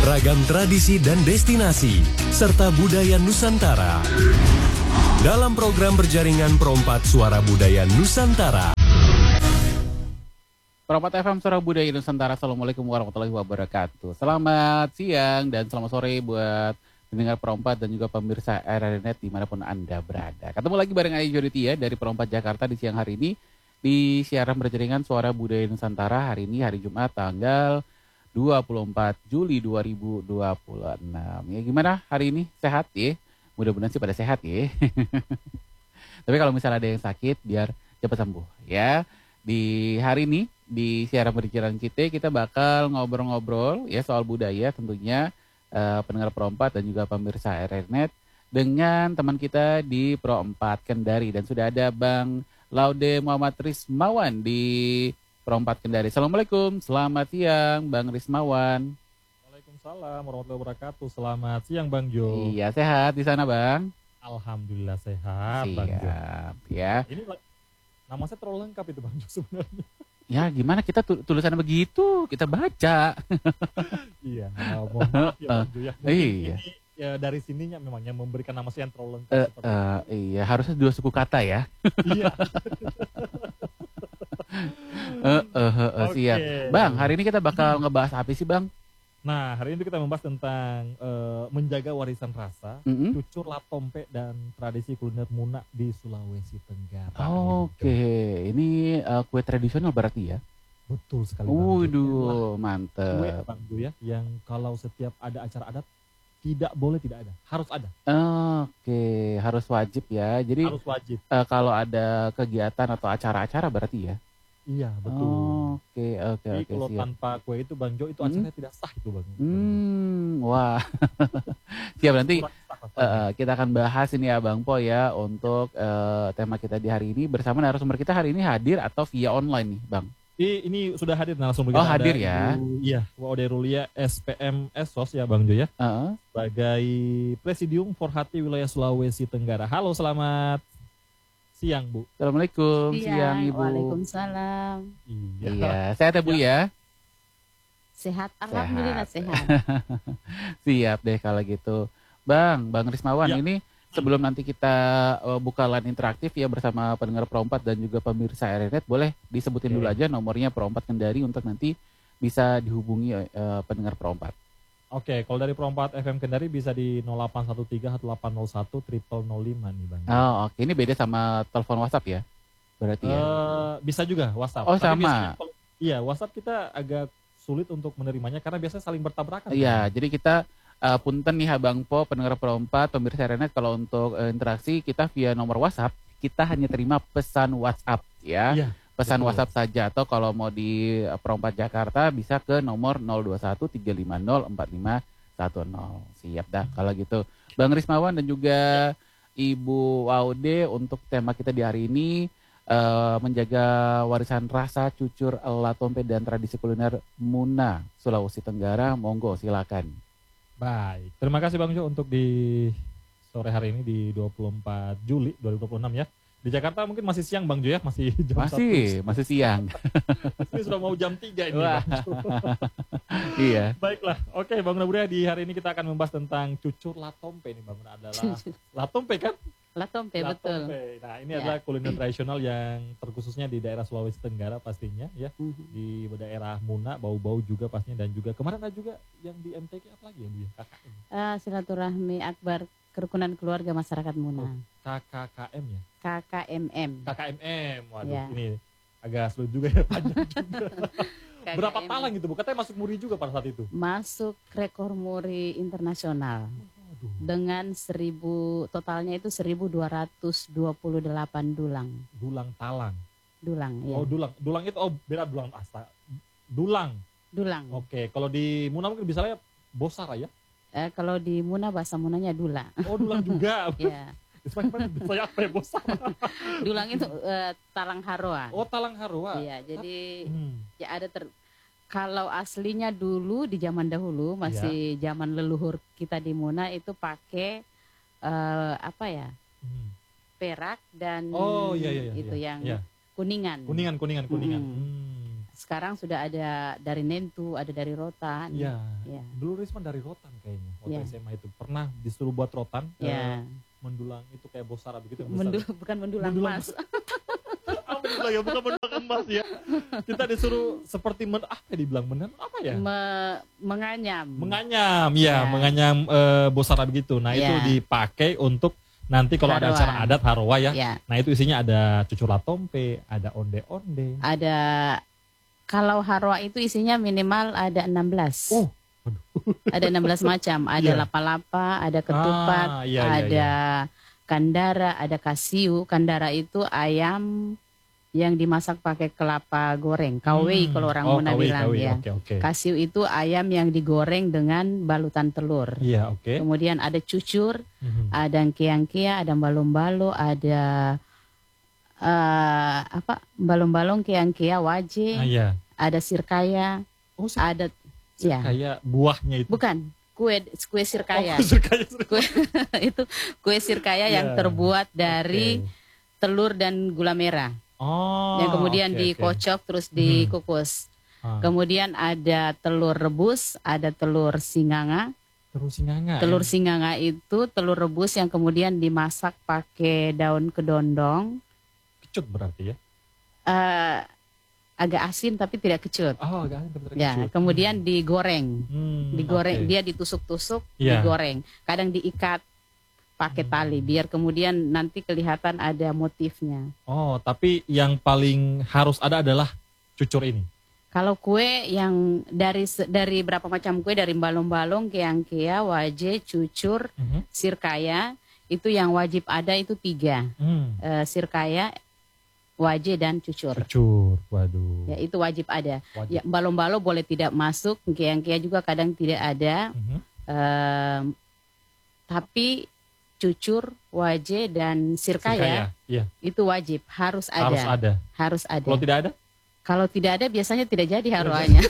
ragam tradisi dan destinasi, serta budaya Nusantara. Dalam program berjaringan Perompat Suara Budaya Nusantara. Perompat FM Suara Budaya Nusantara, Assalamualaikum warahmatullahi wabarakatuh. Selamat siang dan selamat sore buat pendengar Perompat dan juga pemirsa RRNet dimanapun Anda berada. Ketemu lagi bareng Ayu Joditia dari Perompat Jakarta di siang hari ini di siaran berjaringan Suara Budaya Nusantara. Hari ini hari Jumat tanggal 24 Juli 2026. Ya gimana hari ini? Sehat ya? Mudah-mudahan sih pada sehat ya. Tapi kalau misalnya ada yang sakit biar cepat sembuh ya. Di hari ini di siaran berjalan kita bakal ngobrol-ngobrol ya soal budaya tentunya pendengar Perompat dan juga pemirsa RRNet dengan teman kita di Perompat Kendari, dan sudah ada Bang Laude Muhammad Rismawan di Perompat Kendari. Assalamualaikum, selamat siang Bang Rismawan. Waalaikumsalam warahmatullahi wabarakatuh. Selamat siang Bang Jo. Iya, sehat di sana Bang? Alhamdulillah sehat Siap, Bang Jo. Ya. Ini nama saya terlalu lengkap itu Bang Jo sebenarnya. Ya gimana kita tulisannya begitu, kita baca. Iya, mohon maaf ya Bang Jo ya. Iya. Ini ya dari sininya memang yang memberikan nama saya yang terlalu lengkap. Iya, harusnya 2 suku kata ya. Iya. Siap. Bang, hari ini kita bakal ngebahas apa sih Bang? Nah, hari ini kita membahas tentang menjaga warisan rasa, cucur latompe dan tradisi kuliner Muna di Sulawesi Tenggara. Oke, ini kue tradisional berarti ya? Betul sekali. Waduh, mantep. Kue Bang Jo ya, yang kalau setiap ada acara adat tidak boleh tidak ada, harus ada. Oke, harus wajib ya. Jadi harus wajib. Kalau ada kegiatan atau acara-acara berarti ya? Iya, betul. Oke. Jadi kalau siap. tanpa kue itu Bang Jo itu acaranya tidak sah itu Bang. Wah. Siap, nanti kita akan bahas ini ya Bang Po ya untuk tema kita di hari ini bersama narasumber kita hari ini hadir atau via online nih Bang. Ini sudah hadir narasumber kita. Hadir ya. Iya, Waude Rulia SPM Esos ya Bang Jo ya. Sebagai Presidium Forhati Wilayah Sulawesi Tenggara. Halo, selamat siang Bu. Assalamualaikum, siang Ibu. Waalaikumsalam. Iya, sehat ya Bu ya? Sehat, alhamdulillah sehat. Siap deh kalau gitu. Bang Rismawan ya. Ini sebelum nanti kita buka line interaktif ya bersama pendengar Perompat dan juga pemirsa RRNet, boleh disebutin dulu aja nomornya Perompat Kendari untuk nanti bisa dihubungi pendengar Perompat. Oke, kalau dari Perompat FM Kendari bisa di 0813-1801-0005 nih Bang. Oke. Ini beda sama telepon WhatsApp ya? Berarti ya? Bisa juga WhatsApp. Tapi sama? Iya, WhatsApp kita agak sulit untuk menerimanya karena biasanya saling bertabrakan. Iya, jadi kita punten nih Bang Po, pendengar Perompat, pemirsa RRNet, kalau untuk interaksi kita via nomor WhatsApp, kita hanya terima pesan WhatsApp ya. Iya. Pesan WhatsApp saja, atau kalau mau di Perompat Jakarta bisa ke nomor 021-350-4510. Siap dah kalau gitu. Bang Rismawan dan juga Ibu Waude, untuk tema kita di hari ini menjaga warisan rasa, cucur latompe dan tradisi kuliner Muna Sulawesi Tenggara. Monggo silakan. Baik, terima kasih Bang Jo untuk di sore hari ini di 24 Juli 2026 ya. Di Jakarta mungkin masih siang Bang Jo ya, masih jam masih siang. Ini sudah mau jam 3 ini Bang Jo. Iya. Baiklah, oke Bang Naburia, di hari ini kita akan membahas tentang cucur latompe nih Bang. Adalah latompe kan? Latompe, betul. Nah ini adalah kuliner tradisional yang terkhususnya di daerah Sulawesi Tenggara pastinya ya. Di daerah Muna, Bau-Bau juga pastinya, dan juga kemarin ada juga yang di MTQ apa lagi yang di KKM? Silaturahmi Akbar Kerukunan Keluarga Masyarakat Muna. KKKM ya? KKMM. Waduh ya. Ini agak sulit juga ya, panjang juga. Berapa talang itu Bu? Katanya masuk muri juga pada saat itu. Masuk rekor muri internasional. Dengan totalnya itu 1.228 dulang. Dulang talang. Dulang ya. Dulang itu beda dulang asta. Dulang. Oke, kalau di Muna mungkin misalnya bosara ya? Kalau di Muna bahasa Munanya dula. Dulang juga. Iya. Saya apa ya bosara? Dulang itu talang haroa. Talang haroa. Iya, jadi ya ada kalau aslinya dulu di zaman dahulu masih zaman leluhur kita di Muna itu pakai perak dan itu yang kuningan. Kuningan. sekarang sudah ada dari Nentu, ada dari Rotan. Iya. Ya. Dulu Risma dari Rotan kayaknya. Waktu Ya. SMA itu pernah disuruh buat Rotan. Ya. Mendulang itu kayak Bosara begitu. Bukan mendulang emas. Alhamdulillah ya, bukan mendulang emas ya. Kita disuruh seperti dibilang apa ya? Menganyam. Menganyam, ya, menganyam Bosara begitu. Nah, itu dipakai untuk nanti kalau ada acara adat Haroa ya. Nah, itu isinya ada cucur latompe, ada onde-onde. Ada, kalau Haroa itu isinya minimal ada 16. Oh, ada 16 macam. Ada lapa-lapa, ada ketupat, ada kandara, ada kasiu. Kandara itu ayam yang dimasak pakai kelapa goreng, kawei kalau orang Muna bilang ya. Okay. Kasiu itu ayam yang digoreng dengan balutan telur. Iya, oke. Kemudian ada cucur, ada keang-kea, ada balong-balong, ada balong-balong, keang-kea, waje, ada sirkaya, ada sirkaya buahnya itu. Bukan, kue sirkaya. Itu kue sirkaya yang terbuat dari telur dan gula merah. Yang kemudian dikocok terus dikukus. Kemudian ada telur rebus, ada telur singanga. Telur singanga itu telur rebus yang kemudian dimasak pakai daun kedondong. Kecut berarti ya? Agak asin tapi tidak kecut. Oh, agak asin tapi tidak kecut. Kemudian digoreng. Dia ditusuk-tusuk, digoreng. Kadang diikat pakai tali biar kemudian nanti kelihatan ada motifnya. Oh, tapi yang paling harus ada adalah cucur ini. Kalau kue yang dari berapa macam kue, dari balong-balong, keang-kea, waje, cucur, sirkaya, itu yang wajib ada itu 3. Sirkaya, waje dan cucur. Cucur, waduh. Ya, itu wajib ada. Ya, balong-balong boleh tidak masuk, keang-kea juga kadang tidak ada. Tapi cucur, waje dan sirkaya itu wajib, harus ada. Harus ada. Kalau tidak ada? Kalau tidak ada biasanya tidak jadi haroanya.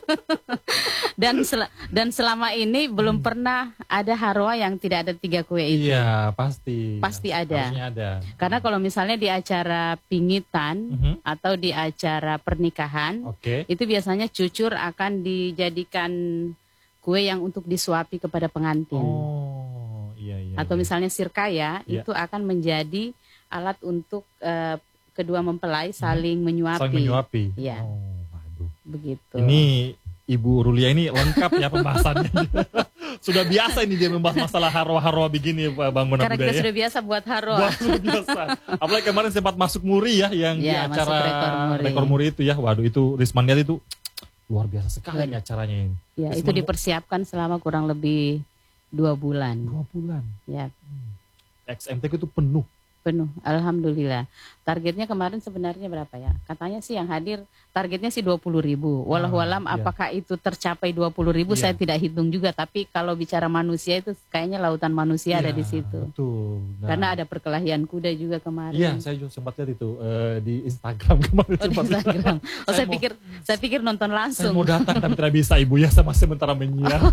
dan selama ini belum pernah ada haroa yang tidak ada 3 kue itu. Iya, pasti. Pasti ada. Harusnya ada. Karena kalau misalnya di acara pingitan atau di acara pernikahan, itu biasanya cucur akan dijadikan kue yang untuk disuapi kepada pengantin. Atau misalnya sirkaya itu akan menjadi alat untuk kedua mempelai saling menyuapi. Saling menyuapi. Iya. Waduh. Begitu. Ini Ibu Rulia ini lengkap ya pembahasannya. Sudah biasa ini dia membahas masalah haroa-haroa begini Bang Muna. Karena kita sudah biasa buat haroa. Sudah biasa. Apalagi kemarin sempat masuk muri ya yang di acara rekor muri itu ya. Waduh, itu Risman lihat itu luar biasa sekali acaranya ini. Ya, itu dipersiapkan selama kurang lebih 2 bulan. 2 bulan. Ya. XMTK itu penuh. Alhamdulillah. Targetnya kemarin sebenarnya berapa ya? Katanya sih yang hadir targetnya sih 20.000. Wallahualam apakah itu tercapai 20.000 saya tidak hitung juga. Tapi kalau bicara manusia itu kayaknya lautan manusia ada di situ. Betul. Nah. Karena ada perkelahian kuda juga kemarin. Iya, saya juga sempat lihat itu di Instagram kemarin. Di Instagram. Saya pikir nonton langsung. Saya mau datang tapi tidak bisa Ibu ya, sama sementara menyiar.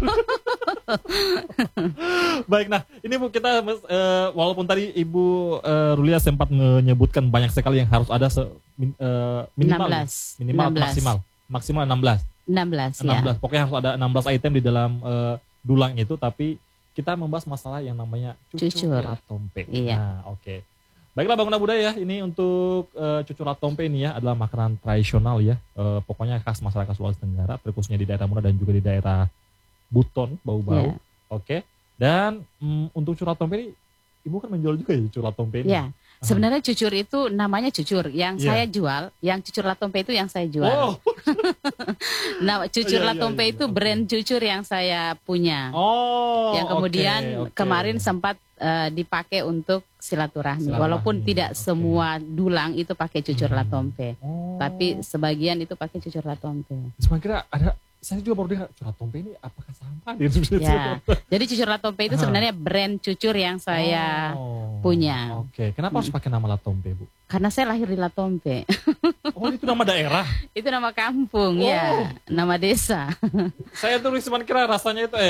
Baik, nah ini Bu kita walaupun tadi Ibu Rulia sempat menyebutkan banyak sekali yang harus ada minimal 16. maksimal 16 ya. Pokoknya harus ada 16 item di dalam dulang itu, tapi kita membahas masalah yang namanya cucur latompe. Iya. Nah, oke. Baiklah Bangunan Budaya, ini untuk cucur latompe ini ya adalah makanan tradisional ya. Pokoknya khas masyarakat Sulawesi Tenggara, terkhususnya di daerah Muna dan juga di daerah Buton, Bau-Bau. Oke. Dan untuk cucur latompe ini Ibu kan menjual juga ya cucur latompe ini? Iya. Sebenarnya cucur itu namanya cucur. Yang saya jual, yang cucur latompe itu yang saya jual. Oh. Nah, cucur latompe itu brand cucur yang saya punya. Oh. Yang kemudian kemarin sempat dipakai untuk silaturahmi. Walaupun tidak semua dulang itu pakai cucur latompe. Tapi sebagian itu pakai cucur latompe. Cuma kira ada, saya juga baru dengar cucur latompe ini apakah sampah? Ya. Jadi cucur latompe itu sebenarnya brand cucur yang saya punya. Oke. Kenapa harus pakai nama latompe, Bu? Karena saya lahir di Latompe. Oh, itu nama daerah? Itu nama kampung ya, nama desa. Saya tuh cuma kira rasanya itu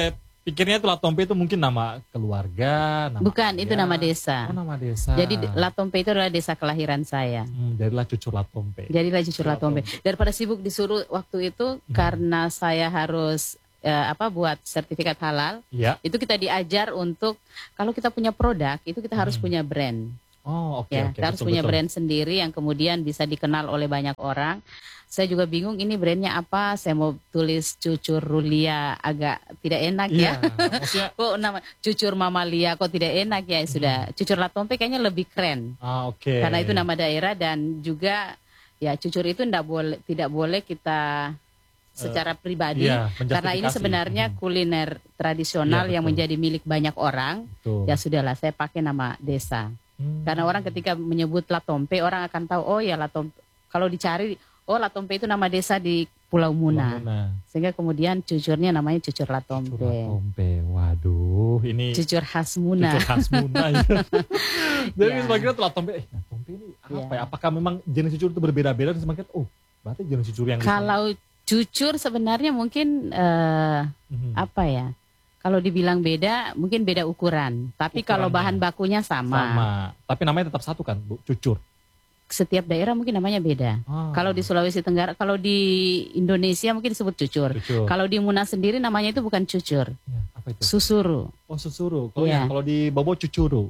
pikirnya itu Latompe itu mungkin nama keluarga, nama bukan, itu nama desa. Oh, nama desa. Jadi Latompe itu adalah desa kelahiran saya. Jadilah Cucur Latompe. Jadilah Cucur Latompe. Daripada sibuk disuruh waktu itu karena saya harus buat sertifikat halal. Ya. Itu kita diajar untuk kalau kita punya produk itu kita harus punya brand. Oh, oke. Ya, kita harus punya brand sendiri yang kemudian bisa dikenal oleh banyak orang. Saya juga bingung ini brandnya apa. Saya mau tulis Cucur Rulia agak tidak enak ya. Maksudnya, kok nama Cucur Mamalia kok tidak enak ya. Sudah Cucur Latompe kayaknya lebih keren. Oke. Karena itu nama daerah dan juga ya Cucur itu tidak boleh kita secara pribadi karena ini sebenarnya kuliner tradisional yang menjadi milik banyak orang. Betul. Ya sudahlah saya pakai nama desa. Karena orang ketika menyebut Latompe orang akan tahu oh ya Latompe. Kalau dicari oh Latompe itu nama desa di Pulau Muna. Sehingga kemudian cucurnya namanya Cucur Latompe. Cucur Latompe. Waduh, ini cucur khas Muna. Cucur khas Muna. Ya. Jadi sebagian Latompe, Latompe ini apa ya? Apakah memang jenis cucur itu berbeda-beda dan semakin berarti jenis cucur yang kalau cucur sebenarnya mungkin apa ya? Kalau dibilang beda, mungkin beda ukuran. Tapi kalau bahan bakunya sama. Tapi namanya tetap satu kan, Bu? Cucur. Setiap daerah mungkin namanya beda. Kalau di Sulawesi Tenggara, kalau di Indonesia mungkin disebut cucur. Kalau di Muna sendiri namanya itu bukan cucur. Ya, apa itu? Susuru. Oh, susuru. Kalau di Bobo cucuru.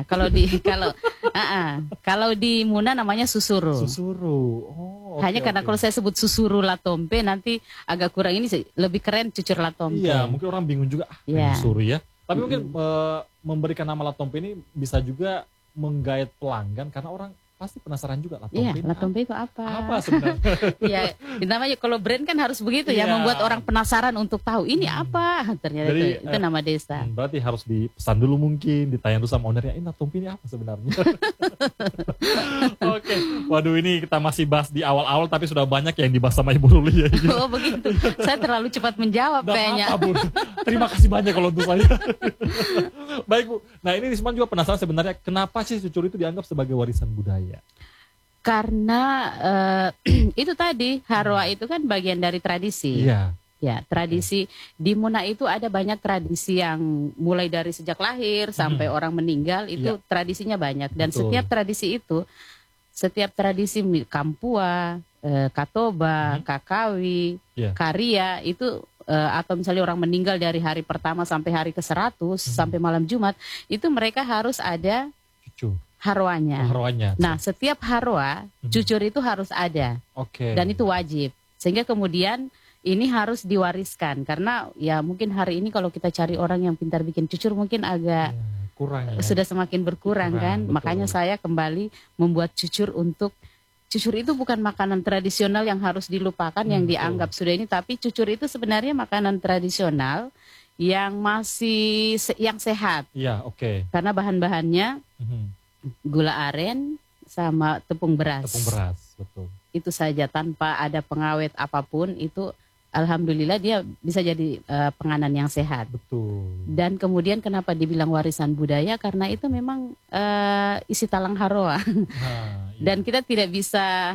Kalau di Muna namanya susuru. Susuru. Hanya karena kalau saya sebut susuru Latompe nanti agak kurang ini lebih keren Cucur Latompe. Iya, mungkin orang bingung juga susuru ya. Tapi mungkin memberikan nama Latompe ini bisa juga menggait pelanggan karena orang pasti penasaran juga Latompe. Iya, Latompe itu apa? Apa sebenarnya? Iya, namanya kalau brand kan harus begitu ya, membuat orang penasaran untuk tahu ini apa. Ternyata itu nama desa. Berarti harus dipesan dulu mungkin, ditanya dulu sama ownernya, ini Latompe ini apa sebenarnya? Oke, waduh ini kita masih bahas di awal-awal tapi sudah banyak yang dibahas sama Ibu Ruli ya. Oh begitu, saya terlalu cepat menjawab kayaknya. Apa, Bu? Terima kasih banyak kalau untuk saya. Baik Bu, nah ini Risman juga penasaran sebenarnya kenapa sih cucur itu dianggap sebagai warisan budaya? Karena itu tadi Harwa itu kan bagian dari tradisi. Iya. Ya, tradisi di Muna itu ada banyak tradisi yang mulai dari sejak lahir sampai orang meninggal itu tradisinya banyak dan setiap tradisi Kampua, Katoba, Kakawi, Karia itu atau misalnya orang meninggal dari hari pertama sampai hari ke-100 sampai malam Jumat itu mereka harus ada harwanya. Nah, setiap harwa cucur itu harus ada. Dan itu wajib. Sehingga kemudian ini harus diwariskan karena ya mungkin hari ini kalau kita cari orang yang pintar bikin cucur mungkin agak kurang ya. Sudah semakin berkurang kan. Betul. Makanya saya kembali membuat cucur itu bukan makanan tradisional yang harus dilupakan yang dianggap sudah ini, tapi cucur itu sebenarnya makanan tradisional yang masih yang sehat. Iya, Karena bahan-bahannya gula aren sama tepung beras. Tepung beras, betul. Itu saja tanpa ada pengawet apapun itu alhamdulillah dia bisa jadi penganan yang sehat. Betul. Dan kemudian kenapa dibilang warisan budaya karena itu memang isi talang Harwa. Dan kita tidak bisa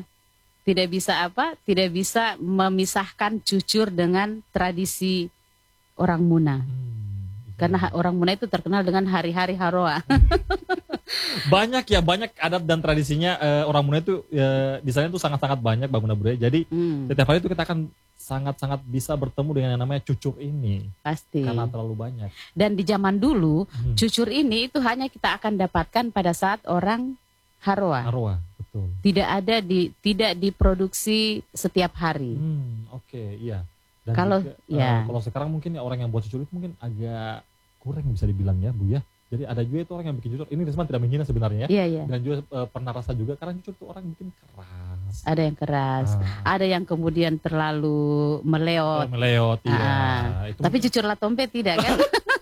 memisahkan cucur dengan tradisi orang Muna. Karena orang Muna itu terkenal dengan hari-hari Harwa. Banyak adat dan tradisinya orang Muna itu di sana itu sangat-sangat banyak bangunan budaya. Jadi setiap hari itu kita akan sangat-sangat bisa bertemu dengan yang namanya cucur ini. Pasti. Karena terlalu banyak. Dan di zaman dulu cucur ini itu hanya kita akan dapatkan pada saat orang Harwa. Harwa, betul. Tidak diproduksi setiap hari. Iya. Dan kalau juga, kalau sekarang mungkin orang yang buat cucur itu mungkin agak kurang bisa dibilang ya Bu ya. Jadi ada juga itu orang yang bikin cucur. Ini Risman tidak menghina sebenarnya. Iya. Dan juga pernah rasa juga karena cucur itu orang bikin keras. Ada yang keras. Ada yang kemudian terlalu meleot. Iya. Tapi cucur Latompe tidak kan?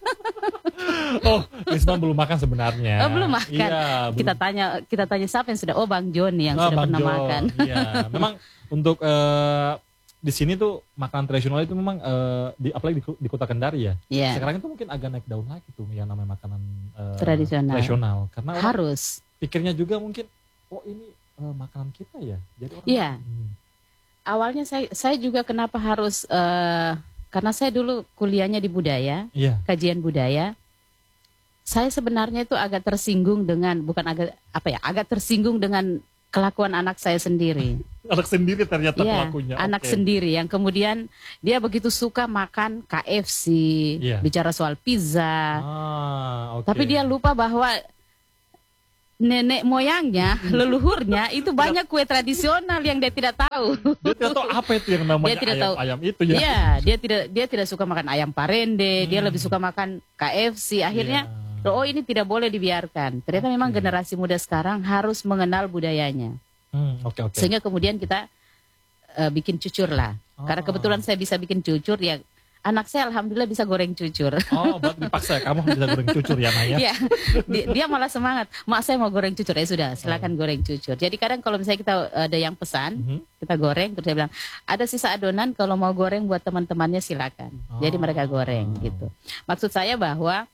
Risman belum makan sebenarnya. Belum makan. Iya, kita tanya siapa yang sudah? Bang Joni yang sudah pernah makan. Iya. Memang untuk di sini tuh makanan tradisional itu memang apalagi di Kota Kendari ya. Yeah. Sekarang itu mungkin agak naik daun lagi tuh yang namanya makanan tradisional. Karena harus pikirnya juga mungkin ini makanan kita ya. Jadi orang awalnya saya juga kenapa harus karena saya dulu kuliahnya di budaya, kajian budaya. Saya sebenarnya itu agak tersinggung dengan, agak tersinggung dengan kelakuan anak saya sendiri. Anak sendiri ternyata pelakunya. Anak sendiri yang kemudian dia begitu suka makan KFC, bicara soal pizza. Tapi dia lupa bahwa nenek moyangnya, leluhurnya itu banyak kue tradisional yang dia tidak tahu. Dia tidak tahu apa itu yang namanya ayam itu ya. Iya, dia tidak suka makan ayam parende, dia lebih suka makan KFC. Akhirnya ini tidak boleh dibiarkan. Ternyata memang generasi muda sekarang harus mengenal budayanya. Sehingga kemudian kita bikin cucur lah. Karena kebetulan saya bisa bikin cucur, ya anak saya alhamdulillah bisa goreng cucur. Berarti dipaksa kamu bisa goreng cucur ya Maya? Iya, dia malah semangat. Mak saya mau goreng cucur, ya sudah silakan goreng cucur. Jadi kadang kalau misalnya kita ada yang pesan, kita goreng, terus dia bilang ada sisa adonan kalau mau goreng buat teman-temannya silakan. Jadi mereka goreng gitu. Maksud saya bahwa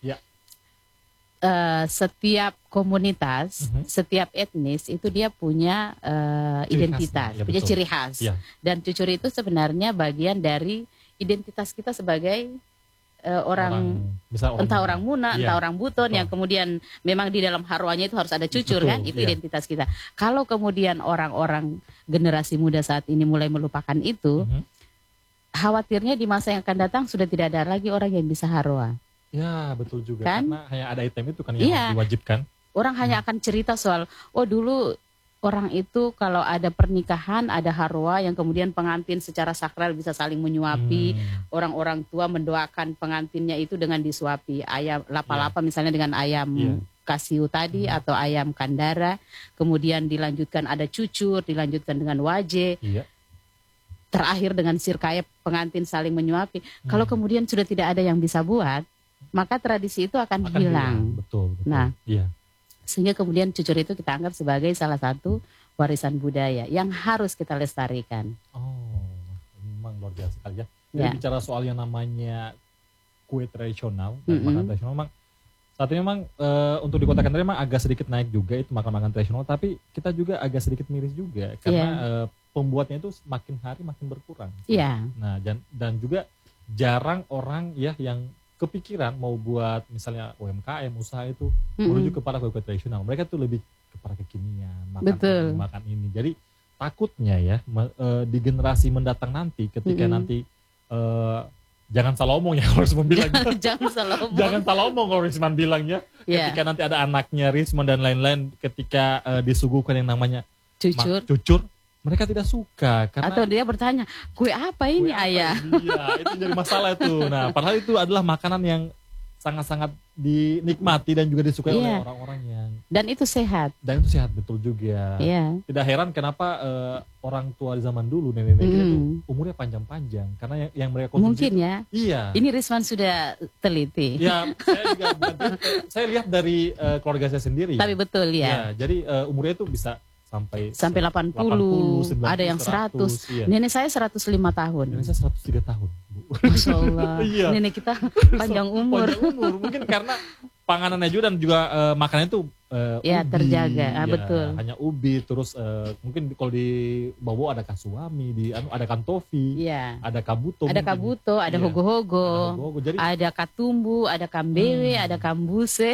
setiap komunitas, setiap etnis itu dia punya identitas, punya ciri khas. Dan cucur itu sebenarnya bagian dari identitas kita sebagai orang entah orang Muna, entah orang Buton yang kemudian memang di dalam haruanya itu harus ada cucur kan, itu identitas kita. Kalau kemudian orang-orang generasi muda saat ini mulai melupakan itu, khawatirnya di masa yang akan datang sudah tidak ada lagi orang yang bisa harua. Ya betul juga, kan? Karena hanya ada item itu kan yang diwajibkan. Orang hanya akan cerita soal, dulu orang itu kalau ada pernikahan, ada harwa yang kemudian pengantin secara sakral bisa saling menyuapi. Orang-orang tua mendoakan pengantinnya itu dengan disuapi. Ayam lapa-lapa misalnya dengan ayam kasiu tadi atau ayam kandara. Kemudian dilanjutkan ada cucur, dilanjutkan dengan waje. Terakhir dengan sirkaya pengantin saling menyuapi. Kalau kemudian sudah tidak ada yang bisa buat, maka tradisi itu akan hilang. Betul. Nah, sehingga kemudian cucur itu kita anggap sebagai salah satu warisan budaya yang harus kita lestarikan. Memang luar biasa sekali ya. Jadi bicara soal yang namanya kue tradisional dan makanan tradisional, memang saat ini memang untuk di Kota Kendari memang agak sedikit naik juga itu makan-makan tradisional, tapi kita juga agak sedikit miris juga karena pembuatnya itu makin hari makin berkurang. Nah, dan juga jarang orang yang kepikiran mau buat misalnya UMKM usaha itu menuju kepada kue tradisional. Mereka tuh lebih kepada kekinian, makan ini. Jadi takutnya di generasi mendatang nanti ketika nanti jangan salah omong ya Risman bilangnya. Jangan salah omong kalau Risman bilangnya. Ketika nanti ada anaknya Risman dan lain-lain ketika disuguhkan yang namanya cucur, mereka tidak suka karena atau dia bertanya, kue apa ini ayah? Iya, itu jadi masalah itu. Nah, padahal itu adalah makanan yang sangat-sangat dinikmati dan juga disukai oleh orang-orang yang dan itu sehat. Dan itu sehat betul juga. Tidak heran kenapa orang tua di zaman dulu nenek-nenek itu umurnya panjang-panjang karena yang mereka konsumsi. Mungkin ya. Iya. Ini Risman sudah teliti. Ya, saya lihat dari keluarga saya sendiri. Tapi betul ya. Jadi umurnya itu bisa sampai 80, 90, ada yang 100. Nenek saya 105 tahun. Nenek saya 103 tahun. Masya Allah. Nenek kita panjang umur. Mungkin karena panganannya juga dan juga makanannya itu ubi, terjaga. Betul. Hanya ubi, terus mungkin kalau di Bobo ada kasuami, ada kantofi, ada kabuto. Ada kabuto, ada hogo-hogo, ada katumbu, ada kambewe, ada kambuse.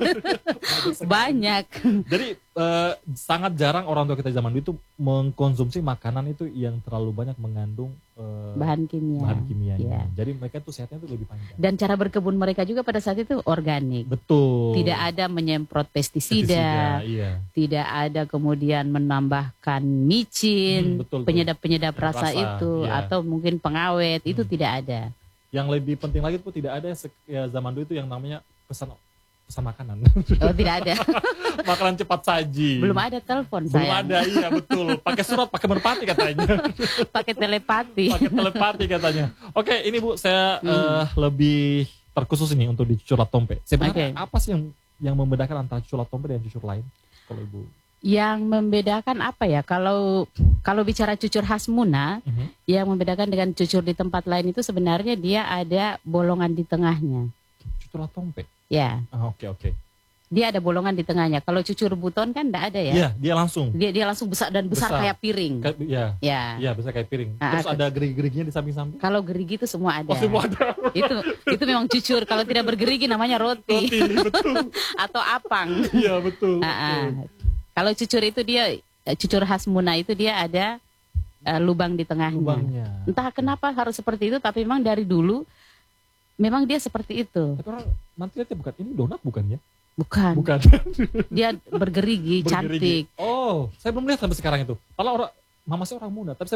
Banyak. Jadi sangat jarang orang tua kita zaman dulu itu mengkonsumsi makanan itu yang terlalu banyak mengandung bahan kimia. Jadi mereka tuh sehatnya tuh lebih panjang. Dan cara berkebun mereka juga pada saat itu organik. Betul. Tidak ada menyemprot pestisida. Tidak ada kemudian menambahkan micin, penyedap-penyedap rasa itu atau mungkin pengawet, itu tidak ada. Yang lebih penting lagi tuh tidak ada zaman dulu itu yang namanya pesan makanan. Tidak ada. Makanan cepat saji. Belum ada telepon saya. Belum ada, iya betul. Pakai surat, pakai merpati katanya. Pakai telepati. Pakai telepati katanya. Oke, ini Bu, saya lebih terkhusus ini untuk di cucur latompe. Sebenarnya apa sih yang membedakan antara cucur latompe dan cucur lain? Kalau Ibu. Yang membedakan apa ya? Kalau bicara cucur khas Muna, yang membedakan dengan cucur di tempat lain itu sebenarnya dia ada bolongan di tengahnya. Cucur latompe. Ya. Oke. Dia ada bolongan di tengahnya. Kalau cucur buton kan enggak ada ya? Iya, dia langsung. Dia langsung besar kayak piring. Iya, besar kayak piring. Terus ada gerigi-geriginya di samping-samping. Kalau gerigi itu semua ada. Oh, semua ada. itu memang cucur. Kalau tidak bergerigi namanya roti. Betul. Atau apang. Iya, betul. Kalau cucur itu cucur khas Muna itu dia ada lubang di tengahnya. Lubangnya. Entah kenapa harus seperti itu, tapi memang dari dulu memang dia seperti itu. Tapi orang nanti lihatnya bukan, ini donat bukan ya? Bukan. Dia bergerigi, cantik. Oh, saya belum lihat sampai sekarang itu. Kalau mama saya orang Muna, tapi